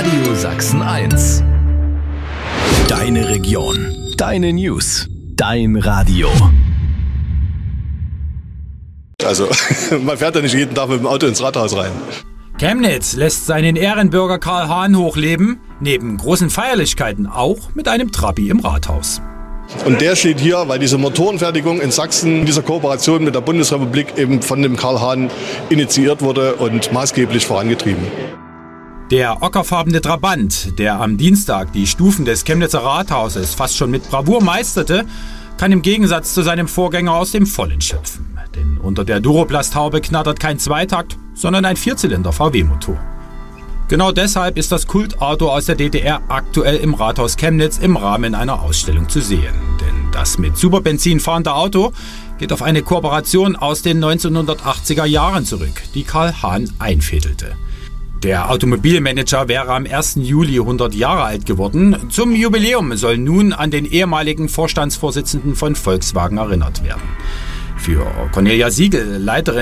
Radio Sachsen 1. Deine Region, deine News, dein Radio. Also, man fährt ja nicht jeden Tag mit dem Auto ins Rathaus rein. Chemnitz lässt seinen Ehrenbürger Karl Hahn hochleben, neben großen Feierlichkeiten auch mit einem Trabi im Rathaus. Und der steht hier, weil diese Motorenfertigung in Sachsen in dieser Kooperation mit der Bundesrepublik eben von dem Karl Hahn initiiert wurde und maßgeblich vorangetrieben. Der ockerfarbene Trabant, der am Dienstag die Stufen des Chemnitzer Rathauses fast schon mit Bravour meisterte, kann im Gegensatz zu seinem Vorgänger aus dem Vollen schöpfen. Denn unter der Duroplasthaube knattert kein Zweitakt, sondern ein Vierzylinder VW-Motor. Genau deshalb ist das Kultauto aus der DDR aktuell im Rathaus Chemnitz im Rahmen einer Ausstellung zu sehen. Denn das mit Superbenzin fahrende Auto geht auf eine Kooperation aus den 1980er Jahren zurück, die Karl Hahn einfädelte. Der Automobilmanager wäre am 1. Juli 100 Jahre alt geworden. Zum Jubiläum soll nun an den ehemaligen Vorstandsvorsitzenden von Volkswagen erinnert werden. Für Cornelia Siegel, Leiterin